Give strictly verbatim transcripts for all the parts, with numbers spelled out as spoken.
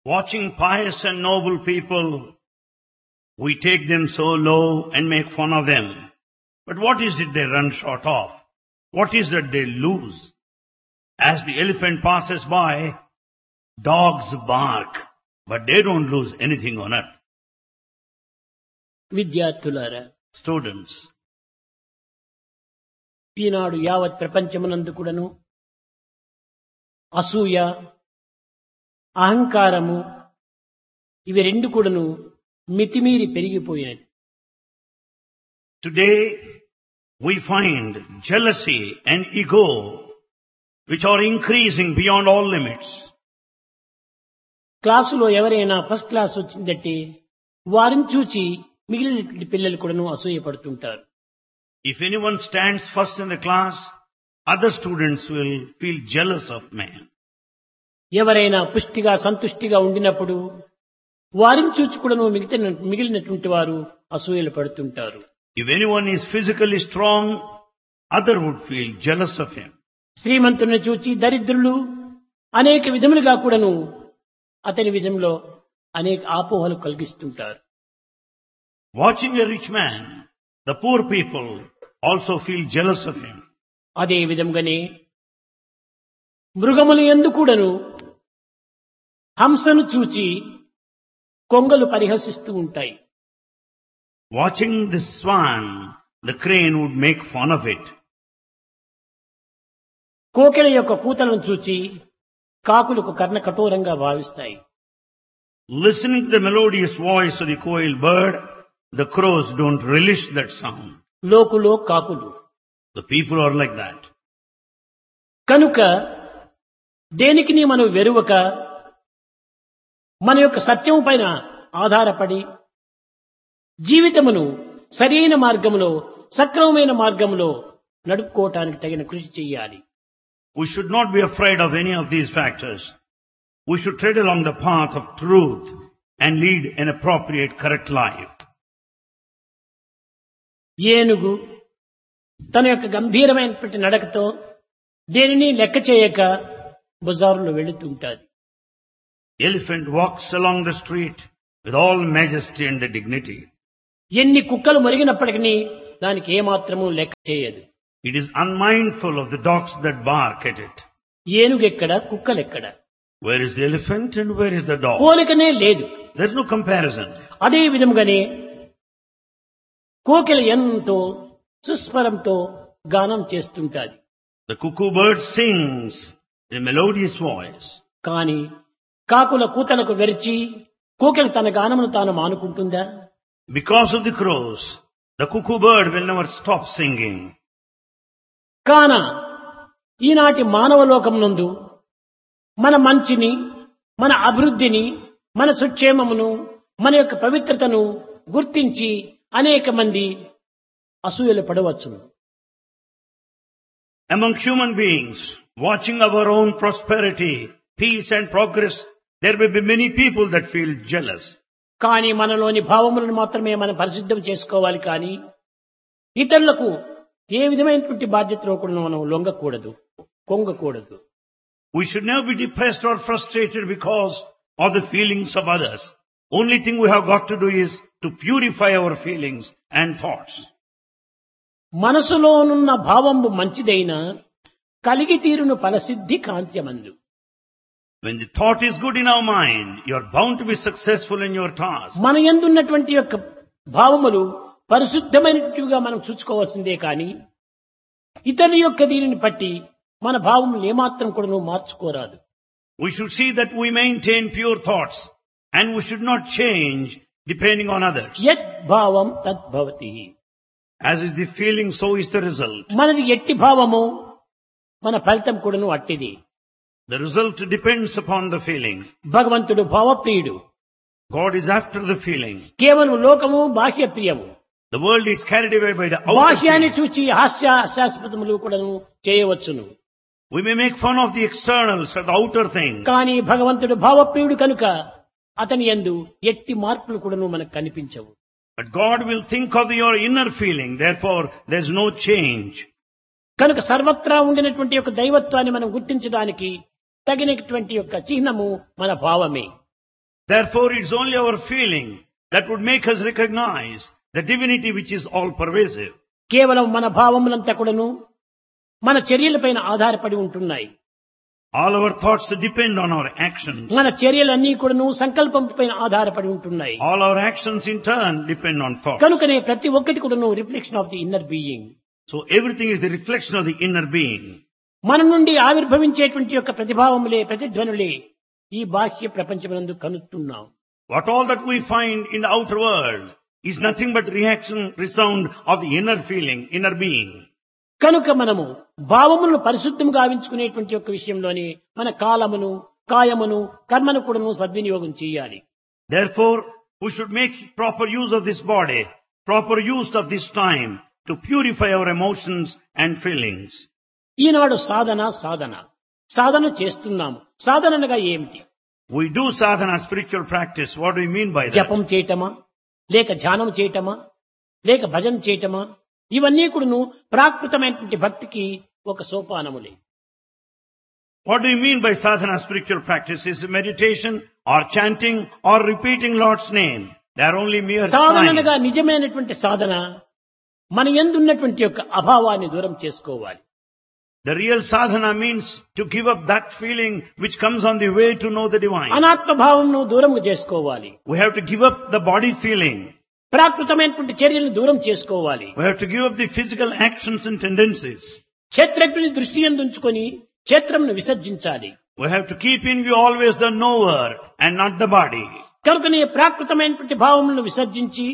Watching pious and noble people, we take them so low and make fun of them. But what is it they run short of? What is it they lose? As the elephant passes by, dogs bark, but they don't lose anything on earth. విద్యార్థులారా, Students, ఈనాడు యావత్ ప్రపంచమునందు కూడాను అసూయ, అహంకారము ఇవి రెండు కూడాను మితిమీరి పెరిగిపోయినది. today we find jealousy and ego which are increasing beyond all limits. క్లాసులో ఎవరైనా ఫస్ట్ క్లాస్ వచ్చిందంటే వారిని చూచి మిగిలిన పిల్లలు కూడాను అసూయపడుతుంటారు. If anyone stands first in the class, other students will feel jealous of man. ఎవరైనా పుష్టిగా సంతుష్టిగా ఉండినప్పుడు వారిని చూచి కూడాను మిగతా మిగిలినటువంటి వారు అసూయలు పడుతుంటారు. If anyone is physically strong, other would feel jealous of him. శ్రీమంతుని చూచి దరిద్రులు అనేక విధములుగా కూడాను అతని విధంలో అనేక ఆపోహలు కలిగిస్తుంటారు. Watching a rich man, the poor people also feel jealous of him. అదే విధంగానే మృగములు యందు కూడాను హంసను చూచి కొంగలు పరిహసిస్తూ ఉంటాయి. Watching the swan, the crane would make fun of it. కోకిల యొక్క కూతలను చూచి కాకులకు కర్ణ కఠోరంగా భావిస్తాయి. Listening to the melodious voice of the quail bird, the crows don't relish that sound. లోకులో కాకులు. The people are like that. కనుక దేనికిని మనం వెరువక మన యొక్క సత్యం పైన ఆధారపడి జీవితమును సరైన మార్గములో సక్రమమైన మార్గములో నడుపుకోవటానికి తగిన కృషి చేయాలి. We should not be afraid of any of these factors. We should tread along the path of truth and lead an appropriate, correct life. ఏనుగు తన యొక్క గంభీరమైనటువంటి నడకతో దేనిని లెక్క చేయక బజారులో వెళుతుంటాది. Elephant walks along the street with all majesty and dignity. ఎన్ని కుక్కలు మొరిగినప్పటికీ దానికి ఏమాత్రము లెక్క చేయదు. It is unmindful of the dogs that bark at it. ఏనుగెక్కడ, కుక్కలెక్కడ? Where is the elephant and where is the dog? పోలికనే లేదు. There is no comparison. అదే విధముగానే కోకిల ఎంతో సుస్వరంతో గానం చేస్తుంటాది. The cuckoo bird sings in a melodious voice. కాని కాకుల కూతలకు వెరిచి కోకిల తన గానమును తాను మానుకుంటుందా? Because of the crows, the cuckoo bird will never stop singing. కాన ఈనాటి మానవ లోకం నందు మన మంచిని, మన అభివృద్ధిని, మన సుక్షేమమును, మన యొక్క పవిత్రతను గుర్తించి అనేక మంది అసూయలు పడవచ్చును. Among human beings, watching our own prosperity, peace and progress, there may be many people that feel jealous. కానీ మనలోని భావములను మాత్రమే మనం పరిశుద్ధం చేసుకోవాలి. కానీ ఇతరులకు ఏ విధమైనటువంటి బాధ్యతలో కూడా మనం లొంగకూడదు, కొంగకూడదు. We should never be depressed or frustrated because of the feelings of others. Only thing we have got to do is to purify our feelings and thoughts. మనసులోనున్న భావము మంచిదైనా కలిగి తీరును ఫలసిద్ధి కాంత్యమందు. When the thought is good in our mind, you are bound to be successful in your task. మన యందున్నటువంటి యొక్క భావములు పరిశుద్ధమైనట్టుగా మనం చూసుకోవాల్సిందే కానీ ఇతరుల యొక్క దీనిని బట్టి మన భావములు ఏమాత్రం కూడా మార్చుకోరాదు. We should see that we maintain pure thoughts and we should not change depending on others. యత్ భావం తద్భవతి. As is the feeling, so is the result. మనది ఎట్టి భావము మన ఫలితం కూడాను అట్టిది. The result depends upon the feeling. భగవంతుడు భావప్రియుడు. God is after the feeling. కేవలం లోకము బాహ్య ప్రియము. The world is carried away by the outer బాహ్యాన్ని feeling. చూచి హాస్య హాస్యాస్పదములు కూడాను చేయవచ్చును. We may make fun of the externals or the outer things. కానీ భగవంతుడు భావప్రియుడు కనుక అతని యందు ఎట్టి మార్పులు కూడాను మనకు కనిపించవు. But God will think of your inner feeling. Therefore, there is no change. కనుక సర్వత్రా ఉండినటువంటి యొక్క దైవత్వాన్ని మనం గుర్తించడానికి తగినటువంటి యొక్క చిహ్నము మన భావమే. Therefore, it's only our feeling that would make us recognize the divinity which is all pervasive. కేవలం మన భావములంతా కూడాను మన చర్యలపైన ఆధారపడి ఉంటున్నాయి. All our thoughts depend on our actions. మన చర్యలన్నీ కూడాను సంకల్పం పైన ఆధారపడి ఉంటున్నాయి. All our actions in turn depend on thought. కనుకనే ప్రతి ఒక్కటి కూడాను reflection of the inner being. So everything is the reflection of the inner being. మన నుండి ఆవిర్భవించేటువంటి యొక్క ప్రతిభావములే ప్రతిధ్వనులే ఈ బాహ్య ప్రపంచమునందు కనుస్తున్నాం. What all that we find in the outer world is nothing but reaction, resound of the inner feeling, inner being. కనుక మనము భావములను పరిశుద్ధం గావించుకునేటువంటి యొక్క విషయంలోనే మన కాలమును కాయమును కర్మను కూడాను సద్వినియోగం చేయాలి. Therefore, we should make proper use of this body, proper use of this time to purify our emotions and feelings. ఈనాడు సాధన సాధన సాధన చేస్తున్నాము. సాధన అనగా ఏమిటి? We do sadhana, spiritual practice. What do we mean by that? జపం చేయటమా, లేక ధ్యానం చేయటమా, లేక భజన చేయటమా, ఇవన్నీ కూడాను ప్రాకృతమైనటువంటి భక్తికి ఒక సోపానములే. What do you mean by sadhana, spiritual practice? Is it meditation or chanting or repeating Lord's name? They are only mere Sadhana signs. అనగా నిజమైనటువంటి సాధన మన యందు ఉన్నటువంటి యొక్క అభావాన్ని దూరం చేసుకోవాలి. The real sadhana means to give up that feeling which comes on the way to know the divine. అనాత్మ భావంను దూరం చేసుకోవాలి. We have to give up the body feeling. ప్రాకృతమైనటువంటి చర్యలను దూరం చేసుకోవాలి. We have to give up the physical actions and tendencies. క్షేత్రజ్ఞుని దృష్టి యందు ఉంచుకొని క్షేత్రమును విసర్జించాలి. We have to keep in view always the knower and not the body. కనుకనే ప్రాకృతమైనటువంటి భావములను విసర్జించి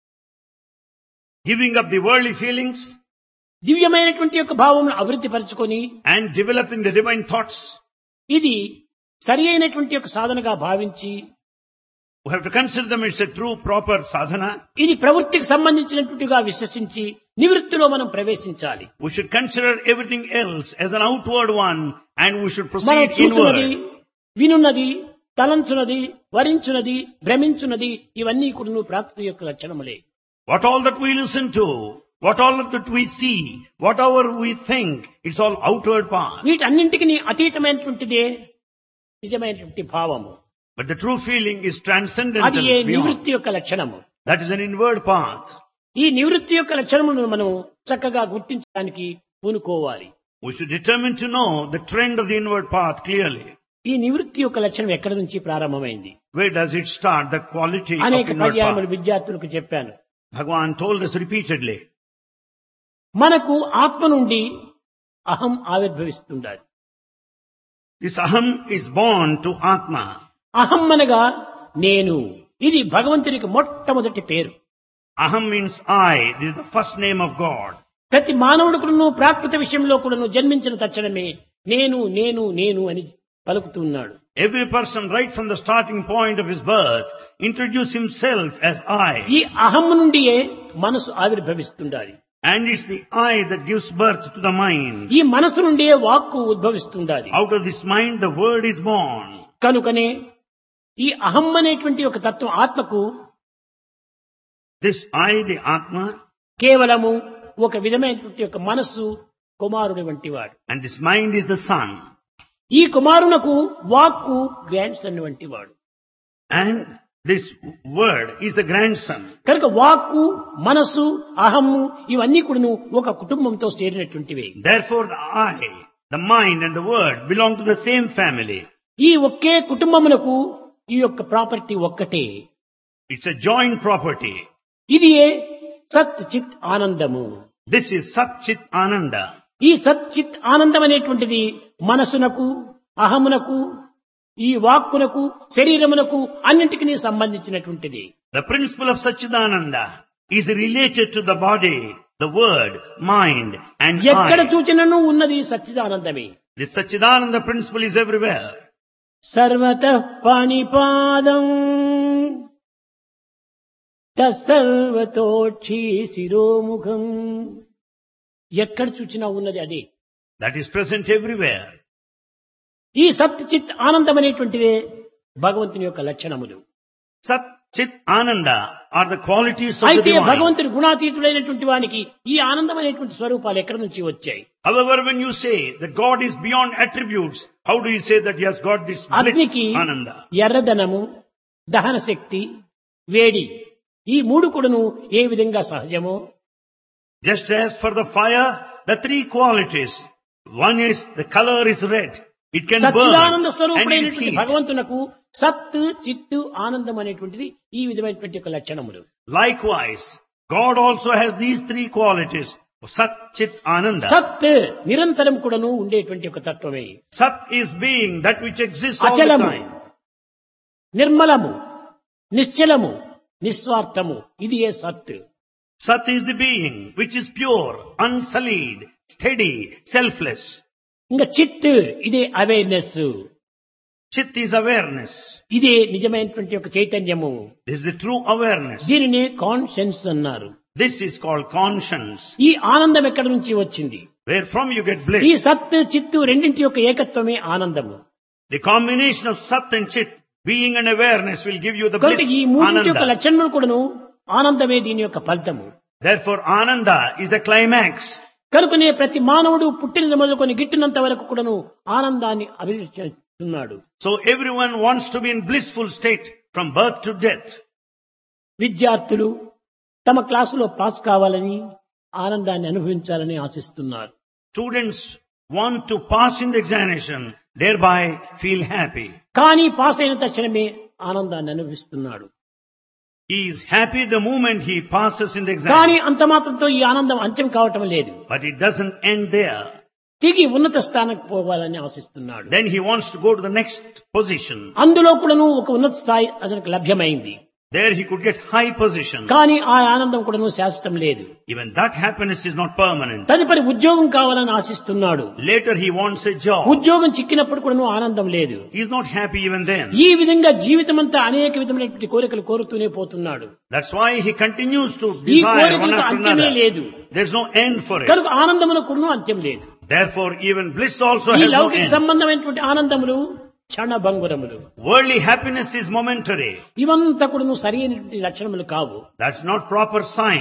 Giving up the worldly feelings దివ్యమైనటువంటి యొక్క భావమును అభివృద్ధి పరచుకొని and developing the divine thoughts. ఇది సరి అయినటువంటి యొక్క సాధనగా భావించి We have to consider them as a true, proper sadhana. ఇది ప్రవృత్తికి సంబంధించినట్టుగా విశ్వసించి నివృత్తిలో మనం ప్రవేశించాలి. We should consider everything else as an outward one and we should మనం proceed చూచున్నది, inward. వినున్నది, తలంచున్నది, వరించున్నది, భ్రమించున్నది ఇవన్నీ కూడా ప్రాకృతి యొక్క లక్షణములే. What all that we listen to, what all that we see, whatever we think, it's all outward part. వీటన్నింటికి అతీతమైనటువంటిదే నిజమైనటువంటి భావము. But the true feeling is అది transcendental ఏ beyond. నివృత్తి యొక్క లక్షణము. That is an inward path. ఈ నివృత్తి యొక్క లక్షణమును మనం చక్కగా గుర్తించడానికి పూనుకోవాలి. We should determine to know the trend of the inward path clearly. ఈ నివృత్తి యొక్క లక్షణం ఎక్కడి నుంచి ప్రారంభమైంది? Where does it start? The quality of అనేక inward పర్యాయములు path. విద్యార్థులకు చెప్పాను. Bhagavan told us repeatedly. మనకు ఆత్మ నుండి అహం ఆవిర్భవిస్తుండాలి. This aham is born to Atma. అహం అనగా నేను. ఇది భగవంతునికి మొట్టమొదటి పేరు. Aham means I. This is the first name of God. ప్రతి మానవుడుకును ప్రాకృత విషయంలో కూడాను జన్మించిన తక్షణమే నేను నేను నేను అని పలుకుతున్నాడు. Every person right from the starting point of his birth introduces himself as I. ఈ అహం నుండియే మనసు ఆవిర్భవిస్తుండాలి. And it's the I that gives birth to the mind. ఈ మనసు నుండియే వాక్కు ఉద్భవిస్తుండాలి. Out of this mind the word is born. కనుకనే ఈ అహం అనేటువంటి ఒక తత్వం ఆత్మకు This I, the Atma, కేవలము ఒక విధమైనటువంటి ఒక మనస్సు కుమారుడి వంటి వాడు. and this mind is the son. ఈ కుమారునకు వాక్కు గ్రాండ్ సన్ వంటి వాడు. And this word is the grandson. కనుక వాక్కు మనస్సు అహము ఇవన్నీ కూడాను ఒక కుటుంబంతో చేరినటువంటివి. Therefore the I, the mind and the word belong to the same family. ఈ ఒకే కుటుంబమునకు ఈ యొక్క ప్రాపర్టీ ఒక్కటే. It's a joint property. ఇది సత్ చిత్ ఆనందము. This is Sat Chit Ananda. ఈ సత్ చిత్ ఆనందం అనేటువంటిది మనసునకు అహమునకు ఈ వాక్కునకు శరీరమునకు అన్నింటికి సంబంధించినటువంటిది. The principle of Satchidananda is related to the body, the word, mind and ఎక్కడ I. చూచినను ఉన్నది సచ్చిదానందమే. This Satchidananda principle is everywhere. సర్వతః పాణిపాదం తస్సర్వతోక్షి శిరోముఖం. ఎక్కడ చూచినా ఉన్నది అదే. That is present everywhere. ఈ సత్ చిత్ ఆనందం అనేటువంటివే భగవంతుని యొక్క లక్షణములు. Sat Chit Ananda are the qualities of the అయితే divine. భగవంతుని గుణాతీతుడైనటువంటి వానికి ఈ ఆనందం అనేటువంటి స్వరూపాలు ఎక్కడి నుంచి వచ్చాయి? However, when you say that God is beyond attributes, how do you say that he has got this bliss, అగ్నికి Ananda? ఎర్రదనము, దహన శక్తి, వేడి, ఈ మూడు కూడాను ఏ విధంగా సహజమో, Just as for the fire, the three qualities. One is the color is red. It can Sachchidananda burn and it is స్వరూపుడైనటువంటి heat. భగవంతునకు సత్, చిత్తు, ఆనందం అనేటువంటిది ఈ విధమైనటువంటి యొక్క లక్షణములు. Likewise, God also has these three qualities. Sat, Chit, Ananda. సత్ నిరంతరం కూడాను ఉండేటువంటి ఒక తత్వమే. Sat is being that which exists all the అచలము, time. నిర్మలము, నిశ్చలము, నిస్వార్థము, ఇది ఏ సత్. Sat is the being which is pure, unsullied, steady, selfless. ఇంకా చిత్ ఇదే అవేర్నెస్, Chit is awareness. ఇదే నిజమైనటువంటి ఒక చైతన్యము. This is the true awareness. దీనినే కాన్షియన్స్ అన్నారు. This is called conscience. ఈ ఆనందం ఎక్కడి నుంచి వచ్చింది? Where from you get ఈ bliss. సత్, చిత్తు రెండింటి యొక్క ఏకత్వమే ఆనందము. The combination of Sat and Chit, being and awareness, will give you the bliss. కాబట్టి ఈ మూడింటి యొక్క Ananda. లక్షణములు కూడాను ఆనందమే దీని యొక్క ఫలితము. Therefore, Ananda is the climax. కనుకనే ప్రతి మానవుడు పుట్టిన మొదలుకొని గిట్టినంత వరకు కూడాను ఆనందాన్ని అభివృద్ధిస్తున్నాడు. So everyone wants to be in blissful state from birth to death. విద్యార్థులు తమ క్లాసులో పాస్ కావాలని, ఆనందాన్ని అనుభవించాలని ఆశిస్తున్నారు. Students want to pass in the examination, thereby feel happy. కానీ పాస్ అయిన తక్షణమే ఆనందాన్ని అనుభవిస్తున్నాడు. He is happy the moment he passes in the కానీ exam. అంత మాత్రంతో ఈ ఆనందం అంత్యం కావటం లేదు. But it doesn't end there. తిరిగి ఉన్నత స్థానానికి పోవాలని ఆశిస్తున్నాడు. Then he wants to go to the next position. అందులో కూడాను ఒక ఉన్నత స్థాయి అతనికి లభ్యమైంది. There he could get high position. కానీ ఆ ఆనందం కూడాను శాశ్వతం లేదు. Even that happiness is not permanent. తదుపరి ఉద్యోగం కావాలని ఆశిస్తున్నాడు. Later he wants a job. ఉద్యోగం చిక్కినప్పుడు కూడాను ఆనందం లేదు. He is not happy even then. ఈ విధంగా జీవితమంతా అనేక విధమైనటువంటి కోరికలు కోరుతూనే పోతున్నాడు. That's why he continues to ఈ desire one కోరికలకు after అంత్యమే another. లేదు. There's no end for it. కనుక ఆనందములకు కూడాను అంత్యం లేదు. Therefore, even bliss also ఈ has no లౌకిక end. సంబంధమైనటువంటి ఆనందములు క్షణభంగురములు. Worldly happiness is momentary. ఇవంతా కూడాను సరైనటువంటి లక్షణములు కావు. That's not proper sign.